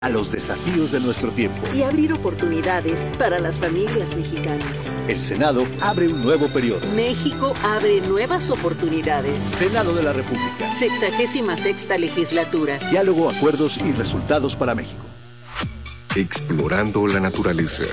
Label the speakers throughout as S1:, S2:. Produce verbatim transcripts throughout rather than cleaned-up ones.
S1: a los desafíos de nuestro tiempo
S2: y abrir oportunidades para las familias mexicanas.
S1: El Senado abre un nuevo periodo.
S2: México abre nuevas oportunidades.
S1: Senado de la República.
S2: Sexagésima sexta legislatura.
S1: Diálogo, acuerdos y resultados para México.
S3: Explorando la naturaleza.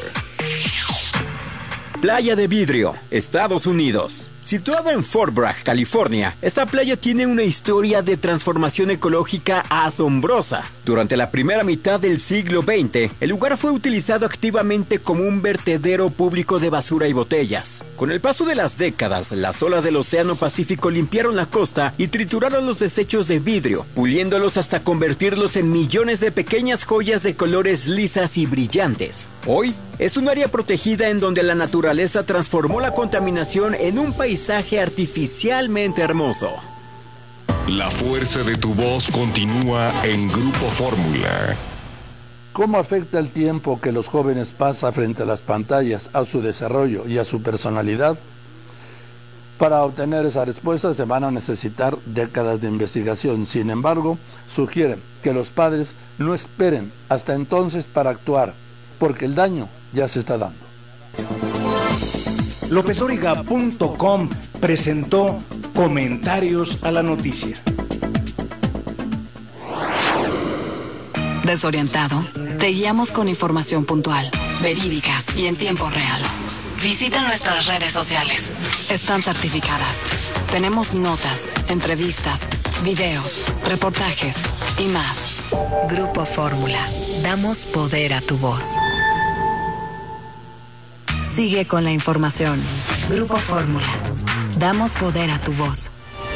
S4: Playa de Vidrio, Estados Unidos. Situada en Fort Bragg, California, esta playa tiene una historia de transformación ecológica asombrosa. Durante la primera mitad del siglo veinte, el lugar fue utilizado activamente como un vertedero público de basura y botellas. Con el paso de las décadas, las olas del Océano Pacífico limpiaron la costa y trituraron los desechos de vidrio, puliéndolos hasta convertirlos en millones de pequeñas joyas de colores lisas y brillantes. Hoy, es un área protegida en donde la naturaleza transformó la contaminación en un paisaje artificialmente hermoso.
S3: La fuerza de tu voz continúa en Grupo Fórmula.
S5: ¿Cómo afecta el tiempo que los jóvenes pasan frente a las pantallas a su desarrollo y a su personalidad? Para obtener esa respuesta se van a necesitar décadas de investigación. Sin embargo, sugieren que los padres no esperen hasta entonces para actuar, porque el daño ya se está dando.
S6: López Dóriga punto com presentó Comentarios a la Noticia.
S7: Desorientado, te guiamos con información puntual, verídica y en tiempo real. Visita nuestras redes sociales. Están certificadas. Tenemos notas, entrevistas, videos, reportajes y más. Grupo Fórmula. Damos poder a tu voz. Sigue con la información. Grupo Fórmula. Damos poder a tu voz.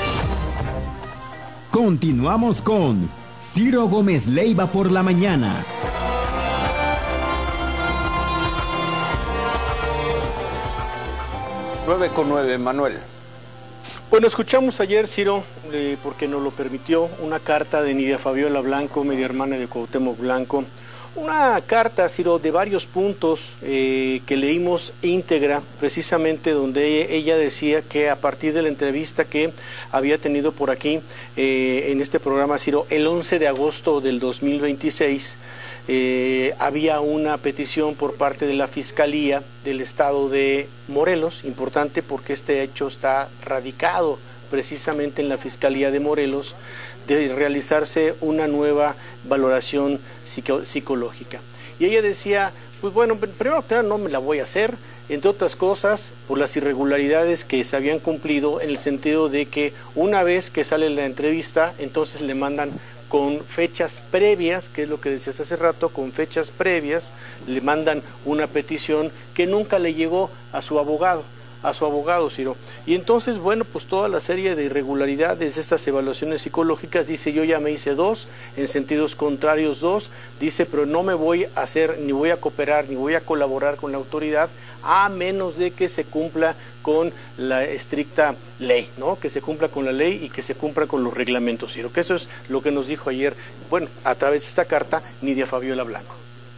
S8: Continuamos con Ciro Gómez Leiva por la mañana.
S9: nueve con nueve, Manuel.
S10: Bueno, escuchamos ayer, Ciro, eh, porque nos lo permitió, una carta de Nidia Fabiola Blanco, media hermana de Cuauhtémoc Blanco. Una carta, Ciro, de varios puntos eh, que leímos íntegra, precisamente donde ella decía que a partir de la entrevista que había tenido por aquí eh, en este programa, Ciro, el once de agosto del dos mil veintiséis, eh, había una petición por parte de la Fiscalía del Estado de Morelos, importante porque este hecho está radicado precisamente en la Fiscalía de Morelos, de realizarse una nueva valoración psico psicológica. Y ella decía, pues bueno, primero que nada no me la voy a hacer, entre otras cosas, por las irregularidades que se habían cumplido, en el sentido de que una vez que sale la entrevista, entonces le mandan con fechas previas, que es lo que decías hace rato, con fechas previas, le mandan una petición que nunca le llegó a su abogado. a su abogado, Ciro. Y entonces, bueno, pues toda la serie de irregularidades, estas evaluaciones psicológicas, dice, yo ya me hice dos, en sentidos contrarios dos, dice, pero no me voy a hacer, ni voy a cooperar, ni voy a colaborar con la autoridad, a menos de que se cumpla con la estricta ley, ¿no? Que se cumpla con la ley y que se cumpla con los reglamentos, Ciro. Que eso es lo que nos dijo ayer, bueno, a través de esta carta, Nidia Fabiola Blanco.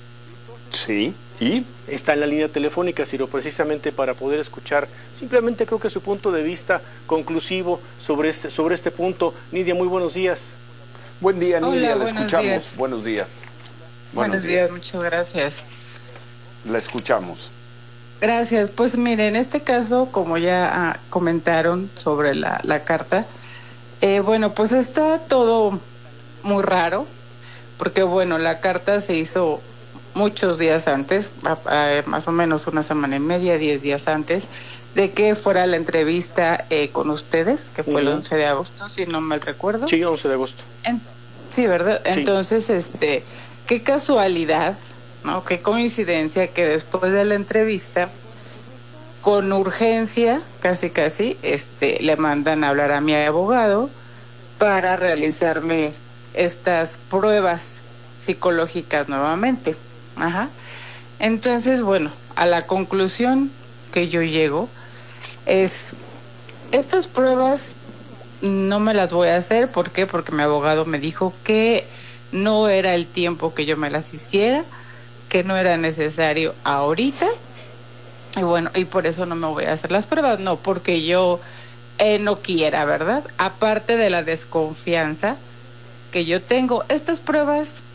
S9: Sí, ¿y?
S10: Está en la línea telefónica, Ciro, precisamente para poder escuchar, simplemente creo que su punto de vista conclusivo sobre este, sobre este punto. Nidia, muy buenos días.
S9: Buen día, Nidia,
S11: Hola,
S9: la escuchamos.
S11: Días.
S9: Buenos días.
S11: Buenos, buenos días. días, muchas gracias.
S9: La escuchamos.
S11: Gracias, pues mire, en este caso, como ya ah, comentaron sobre la, la carta, eh, bueno, pues está todo muy raro, porque bueno, la carta se hizo muchos días antes, a, a, más o menos una semana y media, diez días antes de que fuera la entrevista eh, con ustedes, que fue uh-huh. el once de agosto, si no mal recuerdo.
S10: Sí, once de agosto.
S11: En, sí, ¿verdad?
S10: Sí.
S11: Entonces, este, qué casualidad, ¿no? Qué coincidencia que después de la entrevista, con urgencia, casi casi, este, le mandan a hablar a mi abogado para realizarme estas pruebas psicológicas nuevamente. Ajá. Entonces, bueno, a la conclusión que yo llego es, estas pruebas no me las voy a hacer. ¿Por qué? Porque mi abogado me dijo que no era el tiempo que yo me las hiciera, que no era necesario ahorita, y bueno, y por eso no me voy a hacer las pruebas, no porque yo eh, no quiera, ¿verdad? Aparte de la desconfianza que yo tengo, estas pruebas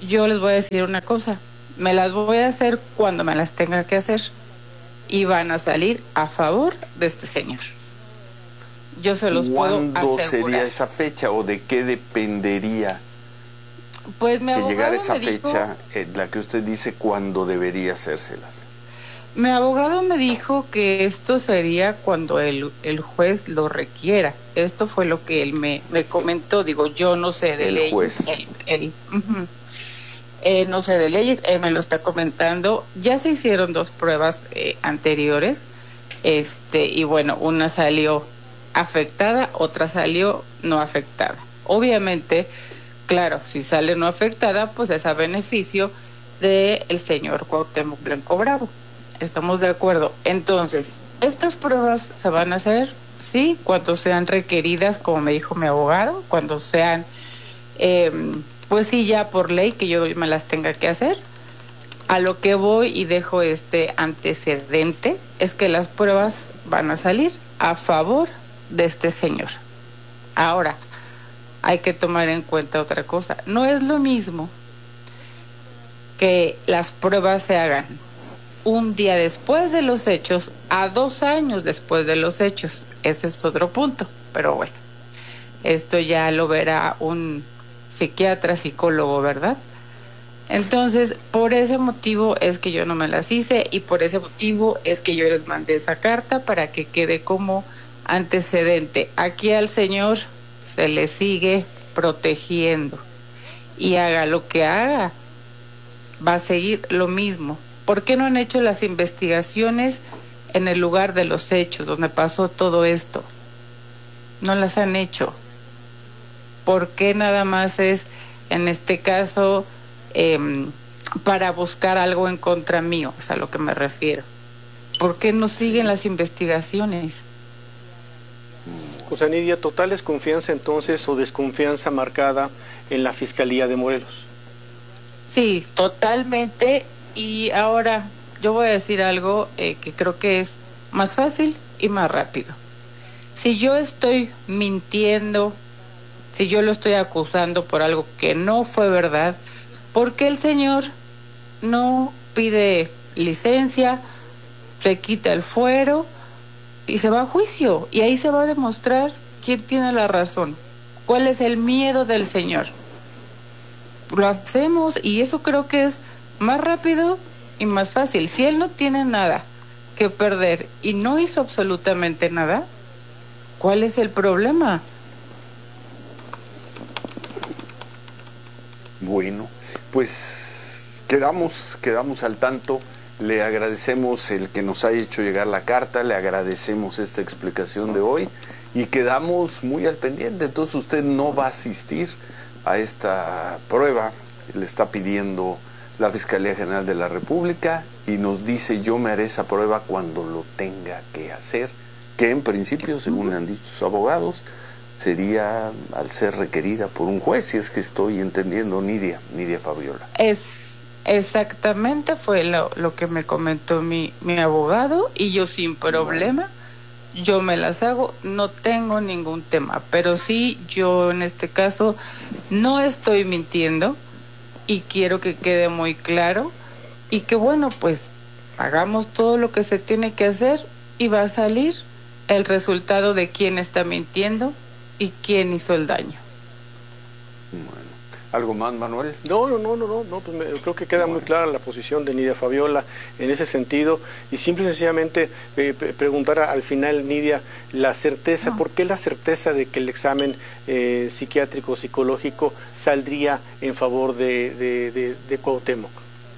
S11: yo les voy a decir una cosa, me las voy a hacer cuando me las tenga que hacer y van a salir a favor de este señor. Yo se los puedo asegurar.
S9: ¿Cuándo sería esa fecha o de qué dependería
S11: pues mi
S9: que llegara esa
S11: me dijo,
S9: fecha, eh, la que usted dice cuándo debería hacérselas?
S11: Mi abogado me dijo que esto sería cuando el, el juez lo requiera. Esto fue lo que él me, me comentó. Digo, yo no sé de
S9: el
S11: leyes.
S9: Juez.
S11: Él, él, uh-huh. eh, no sé de leyes, él me lo está comentando. Ya se hicieron dos pruebas eh, anteriores. Este, y bueno, una salió afectada, otra salió no afectada. Obviamente, claro, si sale no afectada, pues es a beneficio del señor Cuauhtémoc Blanco Bravo. Estamos de acuerdo. Entonces, estas pruebas se van a hacer, sí, cuando sean requeridas, como me dijo mi abogado, cuando sean, eh, pues sí, ya por ley que yo me las tenga que hacer. A lo que voy y dejo este antecedente es que las pruebas van a salir a favor de este señor. Ahora, hay que tomar en cuenta otra cosa. No es lo mismo que las pruebas se hagan un día después de los hechos a dos años después de los hechos. Ese es otro punto. Pero bueno, esto ya lo verá un psiquiatra, psicólogo, ¿verdad? Entonces, por ese motivo es que yo no me las hice y por ese motivo es que yo les mandé esa carta para que quede como antecedente. Aquí al señor se le sigue protegiendo y haga lo que haga, va a seguir lo mismo. ¿Por qué no han hecho las investigaciones en el lugar de los hechos, donde pasó todo esto? No las han hecho. ¿Por qué nada más es, en este caso, eh, para buscar algo en contra mío? Es a lo que me refiero. ¿Por qué no siguen las investigaciones?
S10: José Nidia, ¿total desconfianza entonces o desconfianza marcada en la Fiscalía de Morelos?
S11: Sí, totalmente. Y ahora yo voy a decir algo eh, que creo que es más fácil y más rápido. Si yo estoy mintiendo, si yo lo estoy acusando por algo que no fue verdad, ¿por qué el señor no pide licencia, se quita el fuero y se va a juicio? Y ahí se va a demostrar quién tiene la razón, cuál es el miedo del señor. Lo hacemos y eso creo que es más rápido y más fácil. Si él no tiene nada que perder y no hizo absolutamente nada, ¿cuál es el problema?
S9: Bueno, pues quedamos, quedamos al tanto. Le agradecemos el que nos haya hecho llegar la carta, le agradecemos esta explicación de hoy y quedamos muy al pendiente. Entonces usted no va a asistir a esta prueba, le está pidiendo la Fiscalía General de la República y nos dice: yo me haré esa prueba cuando lo tenga que hacer, que en principio, según le han dicho sus abogados, sería al ser requerida por un juez, si es que estoy entendiendo, Nidia, Nidia Fabiola.
S11: Es exactamente, fue lo, lo que me comentó mi, mi abogado y yo sin problema, bueno, yo me las hago, no tengo ningún tema, pero sí, yo en este caso no estoy mintiendo. Y quiero que quede muy claro y que bueno, pues hagamos todo lo que se tiene que hacer y va a salir el resultado de quién está mintiendo y quién hizo el daño.
S9: Bueno, ¿algo más, Manuel?
S10: No, no, no, no, no, no pues me, creo que queda muy clara la posición de Nidia Fabiola en ese sentido y simple y sencillamente eh, preguntar al final, Nidia, la certeza, no. ¿Por qué la certeza de que el examen eh, psiquiátrico psicológico saldría en favor de, de, de, de Cuauhtémoc?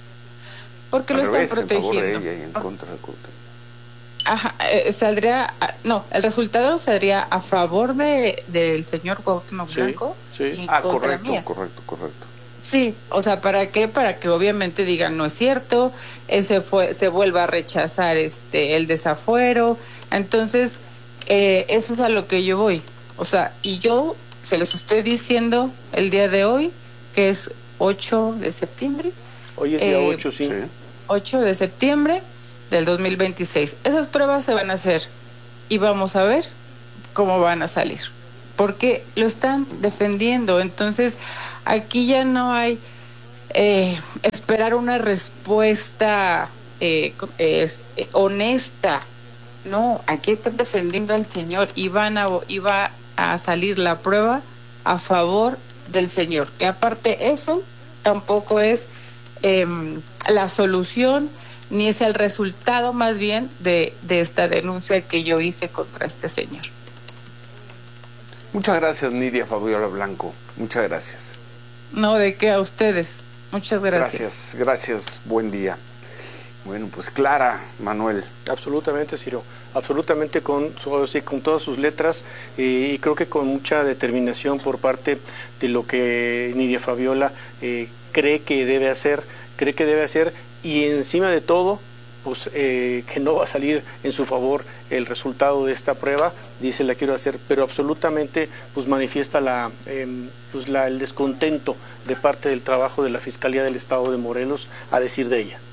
S11: Porque
S9: Al
S11: lo
S9: revés,
S11: están protegiendo.
S9: En favor de ella y en contra de Cuauhtémoc.
S11: Ajá, eh, saldría, no, el resultado sería a favor de del señor Cuauhtémoc
S10: sí,
S11: Blanco.
S10: Sí.
S11: Y
S9: Ah,
S11: contra
S9: correcto,
S11: mía.
S9: correcto, correcto.
S11: Sí, o sea, ¿para qué? Para que obviamente digan no es cierto, ese fue, se vuelva a rechazar este el desafuero. Entonces, eh, eso es a lo que yo voy. O sea, y yo se los estoy diciendo el día de hoy, que es ocho de septiembre.
S10: Hoy es día
S11: eh,
S10: ocho, sí.
S11: ocho de septiembre del dos mil veintiséis. Esas pruebas se van a hacer y vamos a ver cómo van a salir. Porque lo están defendiendo. Entonces, aquí ya no hay eh, esperar una respuesta eh, eh, honesta. No, aquí están defendiendo al señor y van a, iba a salir la prueba a favor del señor, que aparte eso tampoco es eh, la solución ni es el resultado más bien de, de esta denuncia que yo hice contra este señor.
S9: Muchas gracias, Nidia Fabiola Blanco, muchas gracias.
S11: No, de qué, a ustedes, muchas gracias.
S9: Gracias, gracias, buen día. Bueno, pues clara, Manuel.
S10: Absolutamente, Ciro, absolutamente con, sí, con todas sus letras eh, y creo que con mucha determinación por parte de lo que Nidia Fabiola eh, cree que debe hacer, cree que debe hacer y encima de todo, pues eh, que no va a salir en su favor el resultado de esta prueba, dice la quiero hacer, pero absolutamente pues manifiesta la, eh, pues, la, el descontento de parte del trabajo de la Fiscalía del Estado de Morelos a decir de ella.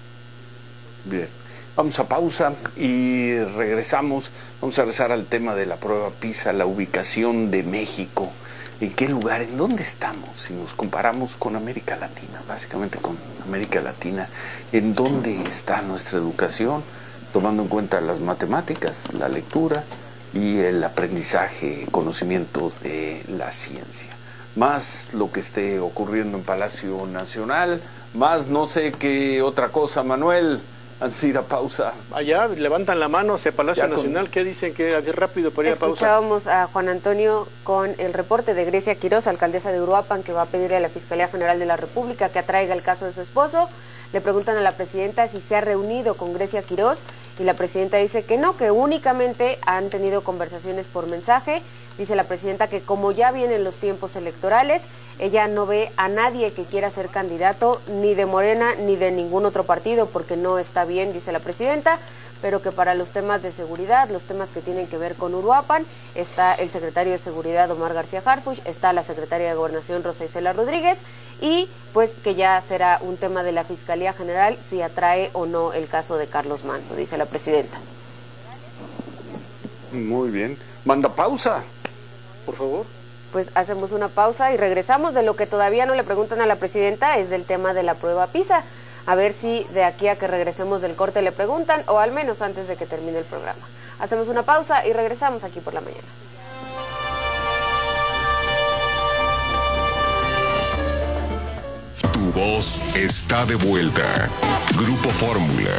S9: Bien, vamos a pausa y regresamos. Vamos a regresar al tema de la prueba PISA, la ubicación de México. ¿En qué lugar? ¿En dónde estamos? Si nos comparamos con América Latina, básicamente con América Latina, ¿en dónde está nuestra educación? Tomando en cuenta las matemáticas, la lectura y el aprendizaje, conocimiento de la ciencia. Más lo que esté ocurriendo en Palacio Nacional, más no sé qué otra cosa, Manuel. Antes de ir a pausa.
S10: Allá levantan la mano hacia Palacio ya Nacional. Con... ¿Qué dicen? Que aquí rápido para ir a pausa.
S12: Escuchábamos a Juan Antonio con el reporte de Grecia Quiroz, alcaldesa de Uruapan, que va a pedirle a la Fiscalía General de la República que atraiga el caso de su esposo. Le preguntan a la presidenta si se ha reunido con Grecia Quiroz y la presidenta dice que no, que únicamente han tenido conversaciones por mensaje. Dice la presidenta que como ya vienen los tiempos electorales, ella no ve a nadie que quiera ser candidato ni de Morena ni de ningún otro partido porque no está bien, dice la presidenta, pero que para los temas de seguridad, los temas que tienen que ver con Uruapan, está el secretario de Seguridad Omar García Harfuch, está la secretaria de Gobernación Rosa Isela Rodríguez y pues que ya será un tema de la Fiscalía General si atrae o no el caso de Carlos Manzo, dice la presidenta.
S9: Muy bien. Manda pausa, por favor.
S12: Pues hacemos una pausa y regresamos. De lo que todavía no le preguntan a la presidenta es del tema de la prueba PISA. A ver si de aquí a que regresemos del corte le preguntan o al menos antes de que termine el programa. Hacemos una pausa y regresamos aquí por la mañana.
S3: Tu voz está de vuelta. Grupo Fórmula.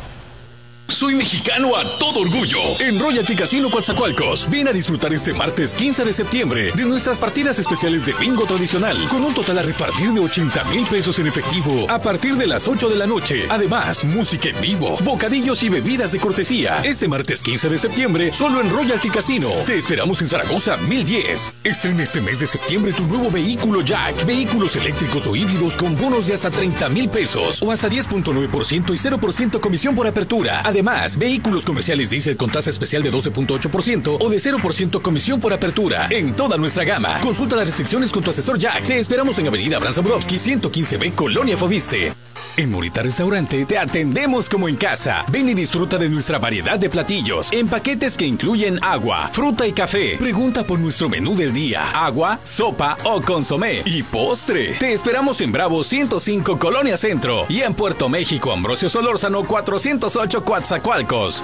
S13: Soy mexicano a todo orgullo. En Royalty Casino Coatzacoalcos, ven a disfrutar este martes quince de septiembre de nuestras partidas especiales de bingo tradicional, con un total a repartir de ochenta mil pesos en efectivo a partir de las ocho de la noche. Además, música en vivo, bocadillos y bebidas de cortesía. Este martes quince de septiembre, solo en Royalty Casino. Te esperamos en Zaragoza mil diez. Estrena este mes de septiembre tu nuevo vehículo Jack. Vehículos eléctricos o híbridos con bonos de hasta treinta mil pesos o hasta diez punto nueve por ciento y cero por ciento comisión por apertura. Además, vehículos comerciales diésel con tasa especial de doce punto ocho por ciento o de cero por ciento comisión por apertura en toda nuestra gama. Consulta las restricciones con tu asesor Jack. Te esperamos en Avenida Abraham Zabludovsky ciento quince B, Colonia Fobiste. En Morita Restaurante te atendemos como en casa. Ven y disfruta de nuestra variedad de platillos en paquetes que incluyen agua, fruta y café. Pregunta por nuestro menú del día: agua, sopa o consomé y postre. Te esperamos en Bravo ciento cinco, Colonia Centro, y en Puerto México, Ambrosio Solórzano cuatrocientos ocho, Coatzacoalcos.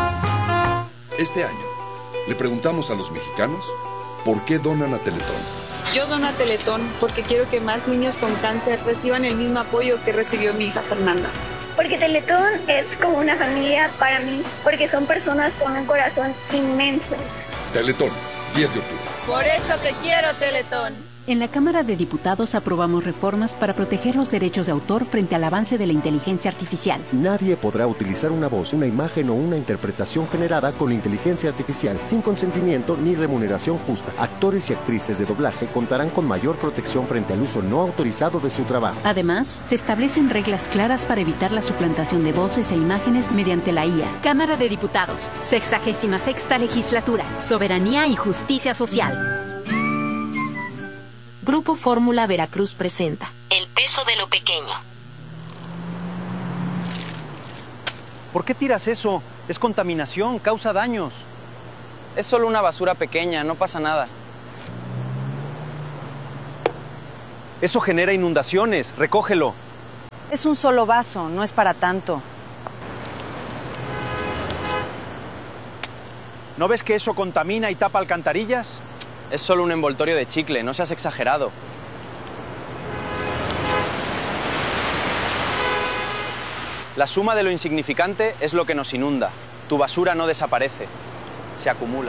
S14: Este año le preguntamos a los mexicanos por qué donan a Teletón.
S15: Yo dono a Teletón porque quiero que más niños con cáncer reciban el mismo apoyo que recibió mi hija Fernanda.
S16: Porque Teletón es como una familia para mí, porque son personas con un corazón inmenso.
S14: Teletón, diez de octubre.
S15: Por eso te quiero, Teletón.
S17: En la Cámara de Diputados aprobamos reformas para proteger los derechos de autor frente al avance de la inteligencia artificial.
S18: Nadie podrá utilizar una voz, una imagen o una interpretación generada con inteligencia artificial sin consentimiento ni remuneración justa. Actores y actrices de doblaje contarán con mayor protección frente al uso no autorizado de su trabajo.
S17: Además, se establecen reglas claras para evitar la suplantación de voces e imágenes mediante la I A.
S19: Cámara de Diputados, sexagésima sexta legislatura, soberanía y justicia social.
S20: Grupo Fórmula Veracruz presenta
S21: El peso de lo pequeño.
S22: ¿Por qué tiras eso? Es contaminación, causa daños. Es solo una basura pequeña, no pasa nada. Eso genera inundaciones. Recógelo.
S2: Es un solo vaso, no es para tanto.
S22: ¿No ves que eso contamina y tapa alcantarillas?
S21: Es solo un envoltorio de chicle, no seas exagerado. La suma de lo insignificante es lo que nos inunda. Tu basura no desaparece, se acumula.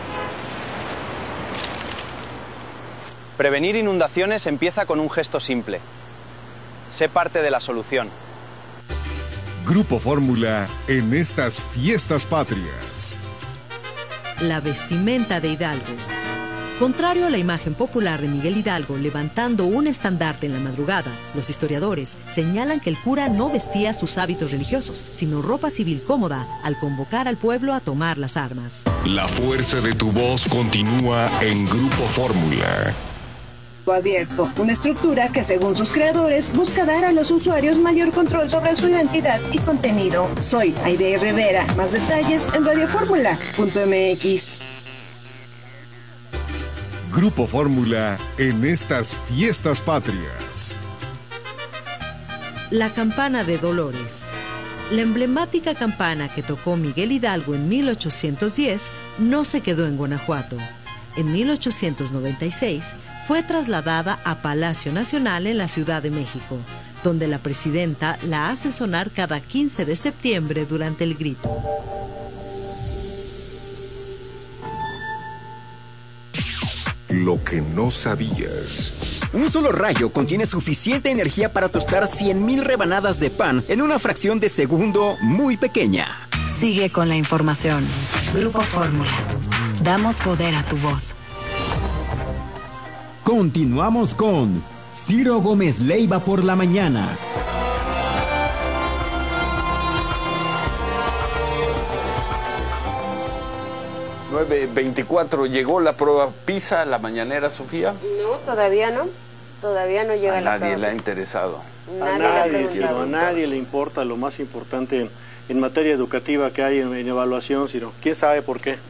S21: Prevenir inundaciones empieza con un gesto simple. Sé parte de la solución.
S3: Grupo Fórmula en estas fiestas patrias.
S23: La vestimenta de Hidalgo. Contrario a la imagen popular de Miguel Hidalgo levantando un estandarte en la madrugada, los historiadores señalan que el cura no vestía sus hábitos religiosos, sino ropa civil cómoda al convocar al pueblo a tomar las armas.
S3: La fuerza de tu voz continúa en Grupo Fórmula.
S24: Abierto, una estructura que según sus creadores busca dar a los usuarios mayor control sobre su identidad y contenido. Soy Aide Rivera, más detalles en radio fórmula punto m x.
S3: Grupo Fórmula en estas fiestas patrias.
S23: La campana de Dolores. La emblemática campana que tocó Miguel Hidalgo en mil ochocientos diez no se quedó en Guanajuato. En mil ochocientos noventa y seis fue trasladada a Palacio Nacional en la Ciudad de México, donde la presidenta la hace sonar cada quince de septiembre durante el grito.
S3: Lo que no sabías.
S4: Un solo rayo contiene suficiente energía para tostar cien mil rebanadas de pan en una fracción de segundo muy pequeña.
S7: Sigue con la información. Grupo Fórmula. Damos poder a tu voz.
S8: Continuamos con Ciro Gómez Leiva por la mañana.
S9: nueve veinticuatro, ¿llegó la prueba PISA, la mañanera, Sofía?
S12: No, todavía no. Todavía no llega
S9: a
S12: la
S9: nadie
S12: prueba
S9: le ha
S12: PISA.
S9: interesado.
S10: A nadie, Ciro, a nadie le importa lo más importante en, en materia educativa que hay en, en evaluación, Ciro. ¿Quién sabe por qué?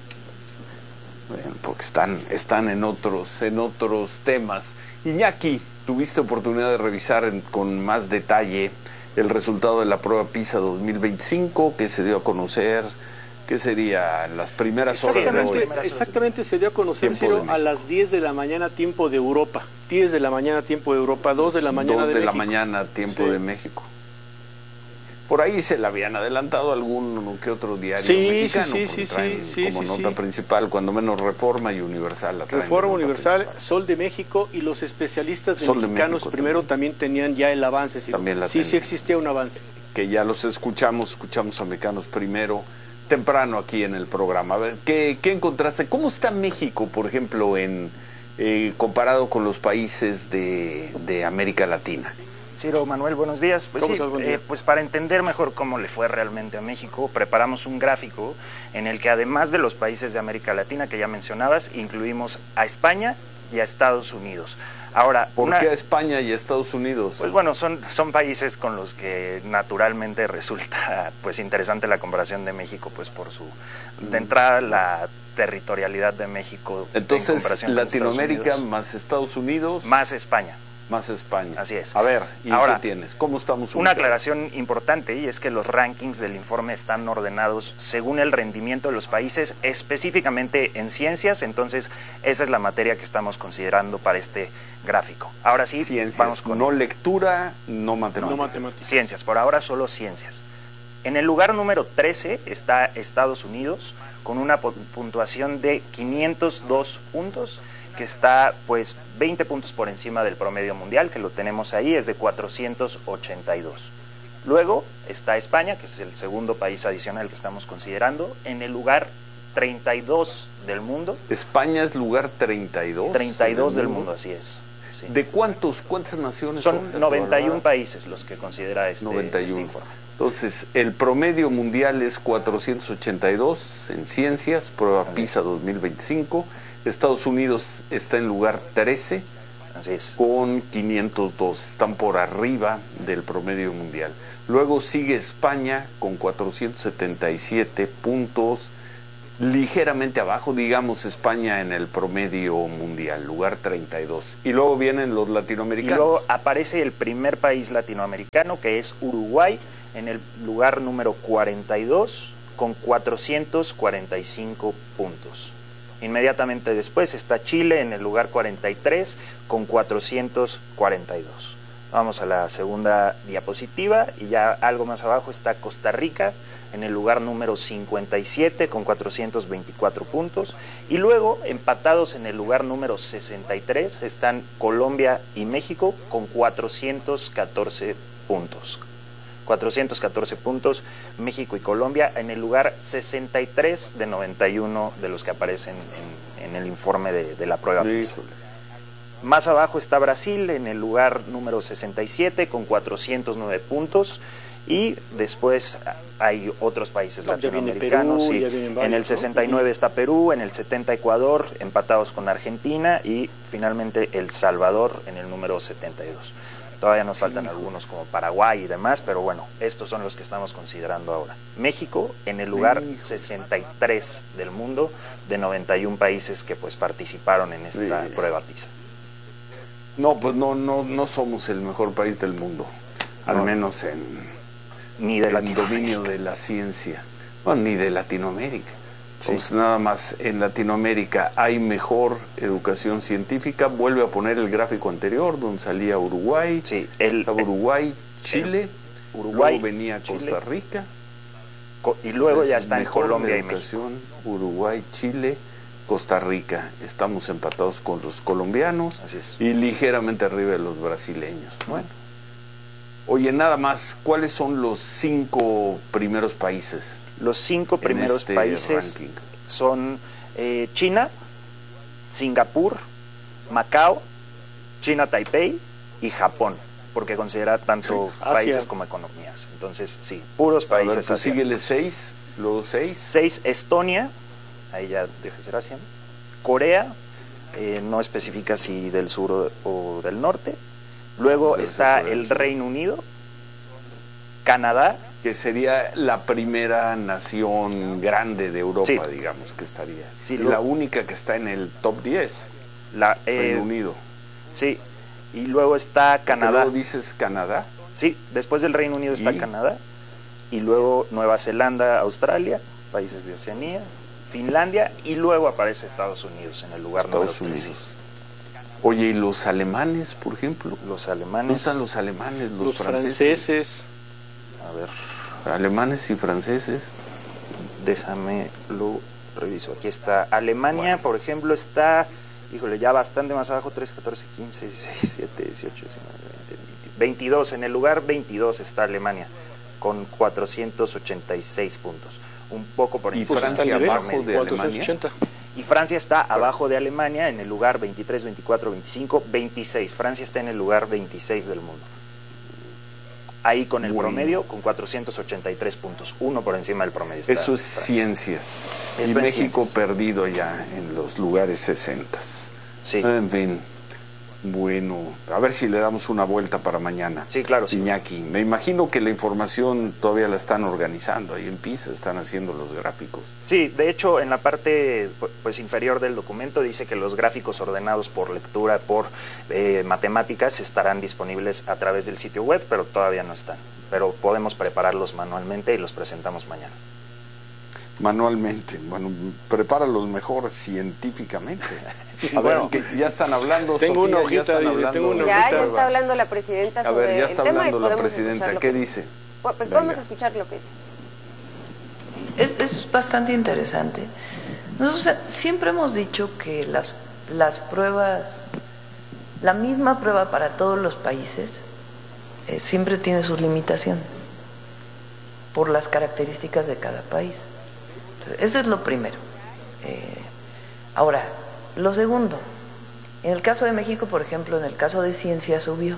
S9: Bueno, porque están, están en otros, en otros temas. Iñaki, tuviste oportunidad de revisar en, con más detalle el resultado de la prueba PISA dos mil veinticinco que se dio a conocer. ¿Qué sería? Las primeras horas de hoy.
S10: Exactamente, se dio a conocer, Ciro, a las diez de la mañana tiempo de Europa. diez de la mañana tiempo de Europa, dos de la mañana de México.
S9: dos de la mañana tiempo
S10: Sí.
S9: de México. Por ahí se le habían adelantado algún que otro diario
S10: Sí,
S9: mexicano.
S10: sí, sí,
S9: porque
S10: sí,
S9: traen
S10: sí,
S9: como
S10: sí,
S9: nota
S10: sí.
S9: principal, cuando menos Reforma y Universal la traen.
S10: Reforma
S9: de nota
S10: Universal,
S9: principal.
S10: Sol de México y los especialistas de
S9: Sol de
S10: mexicanos
S9: México
S10: primero también. también tenían ya el avance, Ciro.
S9: También la
S10: Sí, sí
S9: tenían.
S10: existía un avance.
S9: Que ya los escuchamos, escuchamos a Mexicanos primero, temprano aquí en el programa. A ver, ¿qué, qué encontraste? ¿Cómo está México, por ejemplo, en eh, comparado con los países de, de América Latina?
S25: Ciro, Manuel, buenos días. Pues
S10: ¿Cómo
S25: sí,
S10: estás? Buen día.
S25: eh, pues para entender mejor cómo le fue realmente a México, preparamos un gráfico en el que además de los países de América Latina que ya mencionabas, incluimos a España y a Estados Unidos. Ahora,
S9: ¿Por
S25: una-
S9: qué a España y a Estados Unidos?
S25: Pues bueno, son, son países con los que naturalmente resulta pues interesante la comparación de México, pues por su, de entrada, la territorialidad de México. en
S9: Entonces,
S25: comparación con Estados
S9: Latinoamérica
S25: Unidos.
S9: más Estados Unidos.
S25: Más España.
S9: Más España.
S25: Así es.
S9: A ver, ¿y
S25: Ahora,
S9: qué tienes? ¿Cómo estamos?
S25: Una
S9: ubicados?
S25: aclaración importante, y es que los rankings del informe están ordenados según el rendimiento de los países, específicamente en ciencias, entonces esa es la materia que estamos considerando para este gráfico. Ahora sí,
S9: Ciencias,
S25: vamos con...
S9: no lectura, no matemáticas.
S25: Ciencias, por ahora solo ciencias. En el lugar número trece está Estados Unidos, con una pu- puntuación de quinientos dos puntos, que está pues veinte puntos por encima del promedio mundial, que lo tenemos ahí, es de cuatrocientos ochenta y dos. Luego está España, que es el segundo país adicional que estamos considerando, en el lugar treinta y dos del mundo.
S9: España es lugar treinta y dos.
S25: treinta y dos
S9: en el
S25: del mundo, así es. Sí.
S9: ¿De cuántos, cuántas naciones son?
S25: Son noventa y uno países los que considera este,
S9: noventa y uno.
S25: este informe.
S9: Entonces, el promedio mundial es cuatrocientos ochenta y dos en ciencias, prueba PISA dos mil veinticinco. Estados Unidos está en lugar trece,
S25: Así es.
S9: con quinientos dos, están por arriba del promedio mundial. Luego sigue España con cuatrocientos setenta y siete puntos, ligeramente abajo, digamos España en el promedio mundial, lugar treinta y dos. Y luego vienen los latinoamericanos.
S25: Y luego aparece el primer país latinoamericano, que es Uruguay, en el lugar número cuarenta y dos, con cuatrocientos cuarenta y cinco puntos. Inmediatamente después está Chile en el lugar cuarenta y tres, con cuatrocientos cuarenta y dos. Vamos a la segunda diapositiva y ya algo más abajo está Costa Rica en el lugar número cincuenta y siete con cuatrocientos veinticuatro puntos, y luego empatados en el lugar número sesenta y tres están Colombia y México con cuatrocientos catorce puntos. cuatrocientos catorce puntos, México y Colombia en el lugar sesenta y tres de noventa y uno de los que aparecen en, en el informe de, de la prueba PISA. Más abajo está Brasil en el lugar número sesenta y siete con cuatrocientos nueve puntos, y después hay otros países no, latinoamericanos. Perú, sí. varios, en el sesenta y nueve ¿no? está Perú, en el setenta Ecuador, empatados con Argentina, y finalmente El Salvador en el número setenta y dos. Todavía nos faltan sí, algunos como Paraguay y demás, pero bueno, estos son los que estamos considerando ahora. México en el lugar sí. sesenta y tres del mundo, de noventa y uno países que pues participaron en esta sí. prueba PISA.
S9: No, pues no, no, no somos el mejor país del mundo, al no. menos en
S25: ni de
S9: el dominio de la ciencia, no, ni de Latinoamérica. Sí. Pues nada más en Latinoamérica hay mejor educación científica. Vuelve a poner el gráfico anterior donde salía Uruguay,
S25: sí, el,
S9: Uruguay, Chile,
S25: Uruguay,
S9: luego venía Costa
S25: Chile,
S9: Rica
S25: y luego Entonces, ya está en Colombia y México.
S9: Uruguay, Chile, Costa Rica. Estamos empatados con los colombianos.
S25: Así es.
S9: Y ligeramente arriba de los brasileños. Bueno. Oye, nada más, ¿cuáles son los cinco primeros países?
S25: Los cinco primeros
S9: este
S25: países
S9: ranking.
S25: son eh, China, Singapur, Macao, China Taipei y Japón, porque considera tanto sí. países Asia. como economías. Entonces, sí, puros países.
S9: A ver, pues síguele seis, los seis.
S25: Seis, Estonia, ahí ya deja de ser Asia. Corea, eh, no especifica si del sur o, o del norte. Luego Pero está el Reino Unido, Canadá,
S9: que sería la primera nación grande de Europa,
S25: sí.
S9: digamos, que estaría.
S25: Sí,
S9: y
S25: lo...
S9: la única que está en el top diez,
S25: la, eh,
S9: Reino Unido.
S25: Sí, y luego está Canadá.
S9: ¿Luego dices Canadá?
S25: Sí, después del Reino Unido está
S9: ¿Y?
S25: Canadá, y luego Nueva Zelanda, Australia, países de Oceanía, Finlandia, y luego aparece Estados Unidos en el lugar
S9: Estados
S25: número trece.
S9: Unidos. Oye, ¿y los alemanes, por ejemplo?
S25: Los alemanes.
S9: ¿No están los alemanes, los,
S10: los
S9: franceses?
S10: franceses?
S25: A ver.
S9: Alemanes y franceses.
S25: Déjame lo reviso. Aquí está Alemania, bueno. por ejemplo, está, híjole, ya bastante más abajo, trece, catorce, quince, dieciséis, diecisiete, dieciocho, diecinueve, veinte, veinte, veintidós. En el lugar veintidós está Alemania, con cuatrocientos ochenta y seis puntos. Un poco por encima.
S9: ¿Y Francia abajo de Alemania?
S25: Y Francia está abajo de Alemania en el lugar veintitrés, veinticuatro, veinticinco, veintiséis. Francia está en el lugar veintiséis del mundo. Ahí con el bueno. promedio, con cuatrocientos ochenta y tres puntos, uno por encima del promedio. Está
S9: Eso es
S25: Francia.
S9: ciencias.
S25: Es
S9: y México
S25: ciencias.
S9: perdido ya en los lugares sesenta.
S25: Sí.
S9: En fin. Bueno, a ver si le damos una vuelta para mañana.
S25: Sí, claro. Sí.
S9: Iñaki, me imagino que la información todavía la están organizando. Ahí en PISA están haciendo los gráficos.
S25: Sí, de hecho, en la parte pues inferior del documento dice que los gráficos ordenados por lectura, por eh, matemáticas, estarán disponibles a través del sitio web, pero todavía no están. Pero podemos prepararlos manualmente y los presentamos mañana.
S9: Manualmente, bueno, prepáralos mejor científicamente. A ver, bueno, que ya están hablando,
S10: tengo
S9: Sofía,
S10: una hojita,
S9: ya están
S10: dice,
S9: hablando.
S10: tengo una
S12: ya,
S10: hojita.
S12: ya está hablando la presidenta sobre
S9: a ver, ya está
S12: el tema
S9: hablando
S12: y
S9: la presidenta, ¿qué
S12: que...
S9: dice?
S12: Pues
S9: Venga.
S12: vamos a escuchar lo que
S1: Es,
S12: dice.
S1: es bastante interesante. Nosotros siempre hemos dicho que las, las pruebas, la misma prueba para todos los países, eh, siempre tiene sus limitaciones por las características de cada país. Entonces, eso es lo primero. Eh, ahora, lo segundo, en el caso de México, por ejemplo, en el caso de ciencia subió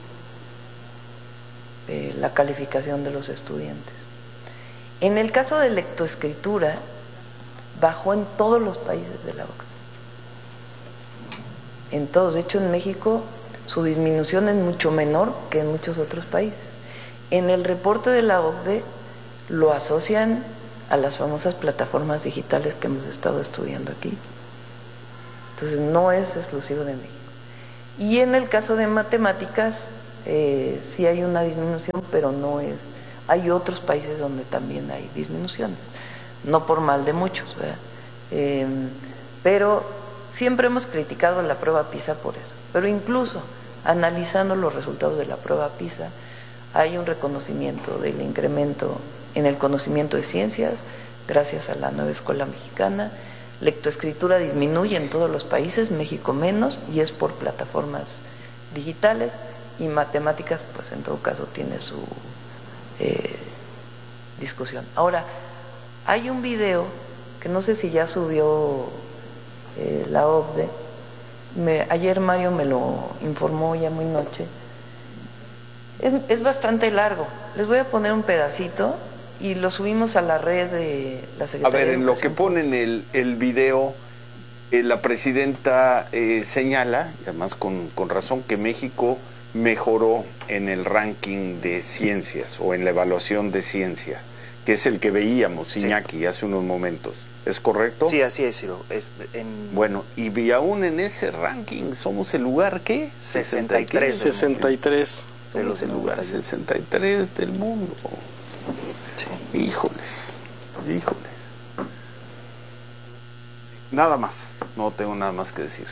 S1: eh, la calificación de los estudiantes. En el caso de lectoescritura, bajó en todos los países de la O C D E. En todos. De hecho, en México su disminución es mucho menor que en muchos otros países. En el reporte de la O C D E lo asocian a las famosas plataformas digitales que hemos estado estudiando aquí. Entonces no es exclusivo de México. Y en el caso de matemáticas, eh, sí hay una disminución, pero no es, hay otros países donde también hay disminuciones, no por mal de muchos, ¿verdad? Eh, pero siempre hemos criticado la prueba PISA por eso, pero incluso analizando los resultados de la prueba PISA, hay un reconocimiento del incremento en el conocimiento de ciencias gracias a la nueva escuela mexicana. Lectoescritura disminuye en todos los países, México menos, y es por plataformas digitales, y matemáticas, pues en todo caso tiene su eh, discusión. Ahora, hay un video que no sé si ya subió eh, la O C D E, me, ayer Mario me lo informó ya muy noche, es, es bastante largo, les voy a poner un pedacito y lo subimos a la red de la Secretaría
S9: A ver,
S1: de
S9: en lo que ponen el, el video, eh, la presidenta eh, señala, y además con, con razón, que México mejoró en el ranking de ciencias o en la evaluación de ciencia, que es el que veíamos, Iñaki, sí, hace unos momentos. ¿Es correcto?
S25: Sí, así es, Ciro. Es en...
S9: Bueno, y, y aún en ese ranking somos el lugar, ¿qué?
S25: sesenta y tres.
S10: sesenta y tres.
S9: Somos el lugar sesenta y tres del mundo. Sí. Híjoles, híjoles. Nada más, no tengo nada más que decir.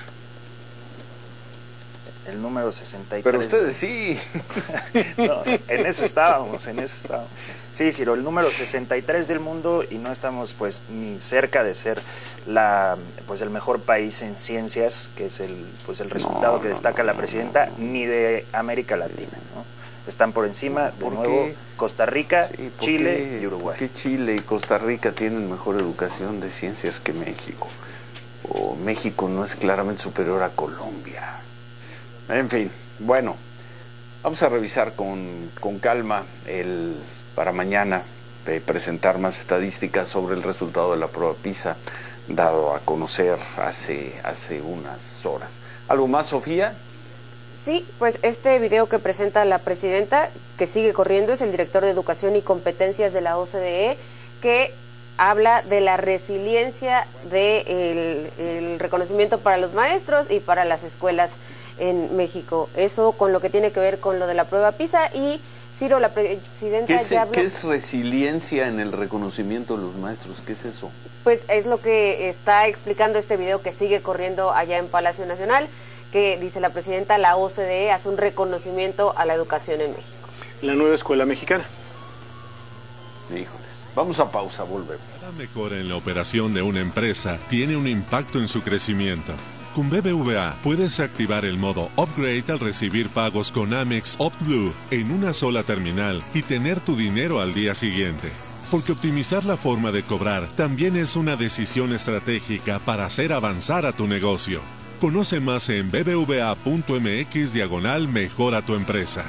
S25: El número sesenta y tres.
S9: Pero ustedes sí.
S25: No, en eso estábamos, en eso estábamos. Sí, Ciro, el número sesenta y tres del mundo, y no estamos pues ni cerca de ser la pues el mejor país en ciencias, que es el pues el resultado no, que destaca no, no, la presidenta, no, no, no. ni de América Latina, ¿no? Están por encima, de
S9: ¿Por
S25: nuevo,
S9: qué?
S25: Costa Rica,
S9: Sí,
S25: Chile
S9: qué,
S25: y Uruguay.
S9: ¿Por qué Chile y Costa Rica tienen mejor educación de ciencias que México? O México no es claramente superior a Colombia. En fin, bueno, vamos a revisar con, con calma el, para mañana eh, presentar más estadísticas sobre el resultado de la prueba PISA, dado a conocer hace, hace unas horas. ¿Algo más, Sofía?
S12: Sí, pues este video que presenta la presidenta, que sigue corriendo, es el director de Educación y Competencias de la O C D E, que habla de la resiliencia del de el reconocimiento para los maestros y para las escuelas en México. Eso con lo que tiene que ver con lo de la prueba PISA. Y Ciro, la presidenta
S9: ¿Qué es,
S12: ya habló...
S9: ¿Qué es resiliencia en el reconocimiento de los maestros? ¿Qué es eso?
S12: Pues es lo que está explicando este video que sigue corriendo allá en Palacio Nacional, que dice la presidenta, la O C D E hace un reconocimiento a la educación en México.
S10: La nueva escuela mexicana.
S9: Híjoles. Vamos a pausa, volvemos.
S5: Cada mejora en la operación de una empresa tiene un impacto en su crecimiento. Con B B V A puedes activar el modo Upgrade al recibir pagos con Amex OptBlue en una sola terminal y tener tu dinero al día siguiente. Porque optimizar la forma de cobrar también es una decisión estratégica para hacer avanzar a tu negocio. Conoce más en bbva.mx diagonal mejora tu empresa.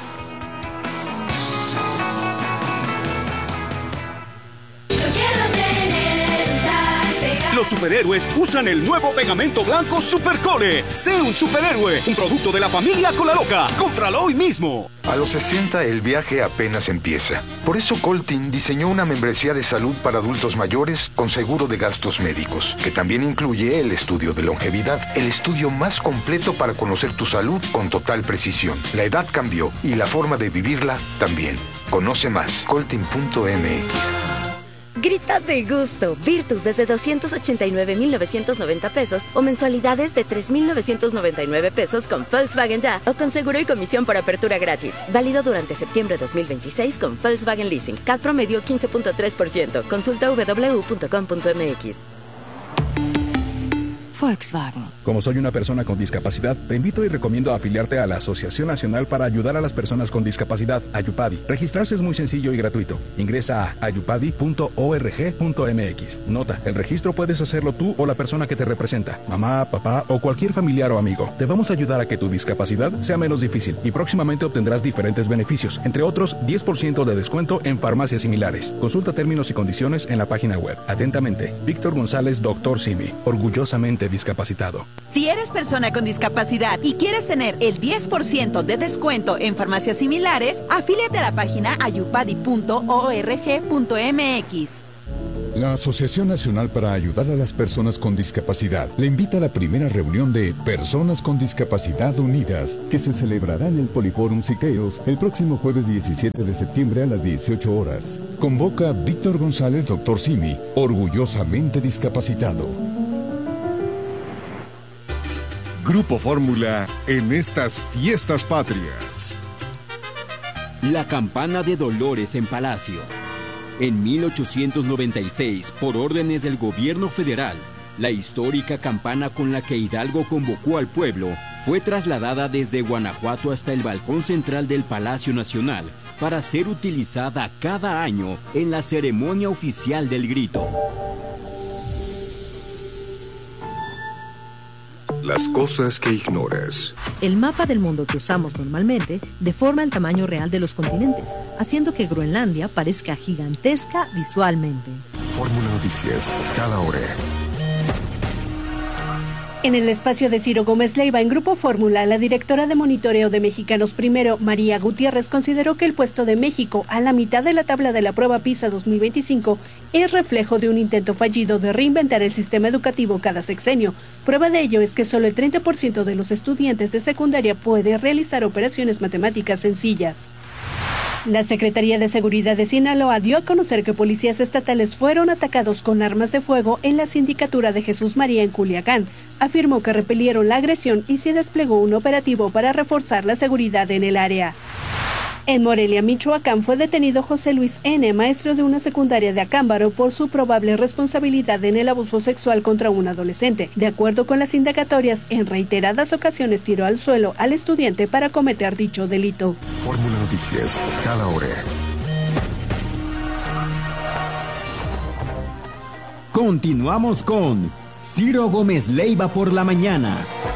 S6: Los superhéroes usan el nuevo pegamento blanco Supercole. Sé un superhéroe, un producto de la familia Colaloca. Cómpralo hoy mismo.
S11: A los sesenta el viaje apenas empieza. Por eso Coltin diseñó una membresía de salud para adultos mayores con seguro de gastos médicos, que también incluye el estudio de longevidad, el estudio más completo para conocer tu salud con total precisión. La edad cambió y la forma de vivirla también. Conoce más, coltin punto m x.
S13: Grita de gusto. Virtus desde doscientos ochenta y nueve mil novecientos noventa pesos o mensualidades de tres mil novecientos noventa y nueve pesos con Volkswagen Ya o con seguro y comisión por apertura gratis. Válido durante septiembre dos mil veintiséis con Volkswagen Leasing. C A T promedio quince punto tres por ciento. Consulta w w w punto com punto m x.
S16: Volkswagen.
S26: Como soy una persona con discapacidad, te invito y recomiendo afiliarte a la Asociación Nacional para Ayudar a las Personas con Discapacidad, Ayupadi. Registrarse es muy sencillo y gratuito. Ingresa a ayupadi punto org punto m x. Nota, el registro puedes hacerlo tú o la persona que te representa, mamá, papá o cualquier familiar o amigo. Te vamos a ayudar a que tu discapacidad sea menos difícil y próximamente obtendrás diferentes beneficios, entre otros diez por ciento de descuento en farmacias similares. Consulta términos y condiciones en la página web. Atentamente, Víctor González, doctor Simi, orgullosamente discapacitado.
S27: Si eres persona con discapacidad y quieres tener el diez por ciento de descuento en farmacias similares, afíliate a la página ayupadi punto org punto m x.
S26: La Asociación Nacional para Ayudar a las Personas con Discapacidad le invita a la primera reunión de Personas con Discapacidad Unidas, que se celebrará en el Poliforum Siqueiros el próximo jueves diecisiete de septiembre a las dieciocho horas. Convoca Víctor González, doctor Simi, orgullosamente discapacitado.
S3: Grupo Fórmula en estas fiestas patrias.
S4: La campana de Dolores en Palacio. En mil ochocientos noventa y seis, por órdenes del gobierno federal, la histórica campana con la que Hidalgo convocó al pueblo fue trasladada desde Guanajuato hasta el balcón central del Palacio Nacional para ser utilizada cada año en la ceremonia oficial del grito.
S3: Las cosas que ignoras.
S14: El mapa del mundo que usamos normalmente deforma el tamaño real de los continentes, haciendo que Groenlandia parezca gigantesca visualmente.
S3: Fórmula Noticias, cada hora.
S15: En el espacio de Ciro Gómez Leiva en Grupo Fórmula, la directora de monitoreo de Mexicanos Primero, María Gutiérrez, consideró que el puesto de México a la mitad de la tabla de la prueba PISA dos mil veinticinco es reflejo de un intento fallido de reinventar el sistema educativo cada sexenio. Prueba de ello es que solo el treinta por ciento de los estudiantes de secundaria puede realizar operaciones matemáticas sencillas. La Secretaría de Seguridad de Sinaloa dio a conocer que policías estatales fueron atacados con armas de fuego en la sindicatura de Jesús María en Culiacán. Afirmó que repelieron la agresión y se desplegó un operativo para reforzar la seguridad en el área. En Morelia, Michoacán, fue detenido José Luis N., maestro de una secundaria de Acámbaro, por su probable responsabilidad en el abuso sexual contra un adolescente. De acuerdo con las indagatorias, en reiteradas ocasiones tiró al suelo al estudiante para cometer dicho delito.
S3: Fórmula Noticias, cada hora.
S8: Continuamos con Ciro Gómez Leiva por la mañana.